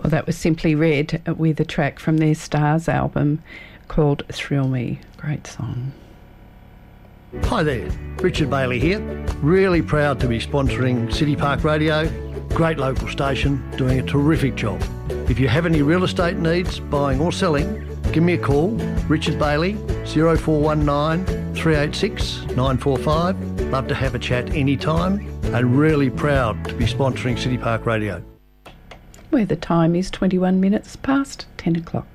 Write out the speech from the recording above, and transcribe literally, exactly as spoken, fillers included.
Well, that was Simply Red with a track from their Stars album called Thrill Me. Great song. Hi there, Richard Bailey here. Really proud to be sponsoring City Park Radio. Great local station, doing a terrific job. If you have any real estate needs, buying or selling, give me a call, Richard Bailey, zero four one nine, three eight six, nine four five. Love to have a chat anytime, and really proud to be sponsoring City Park Radio. Where the time is twenty-one minutes past ten o'clock.